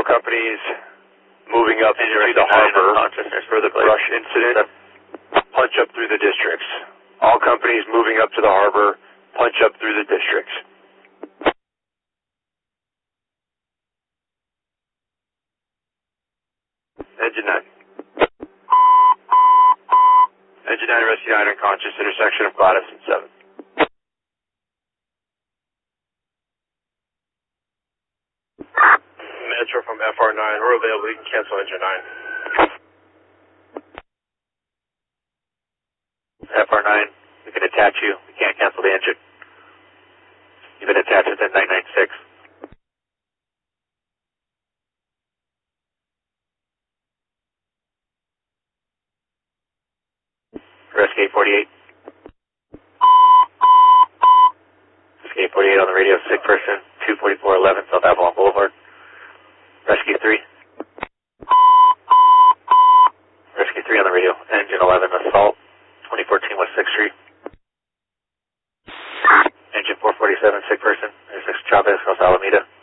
companies moving up to the harbor for the brush incident, punch up through the districts. All companies moving up to the harbor, punch up through the districts. Engine 9. Engine 9, Rescue 9, unconscious, intersection of Gladys and 7. Metro from FR9, we're available, you can cancel Engine 9. FR9, we can attach you, we can't cancel the engine. You've been attached within 996. Rescue 48. Rescue 48 on the radio, sick person, 24411 South Avalon Boulevard. Rescue 3. Rescue 3 on the radio, engine 11 assault, 2014 West 6th Street. Engine 447, sick person, 6 Chavez, Los Alameda.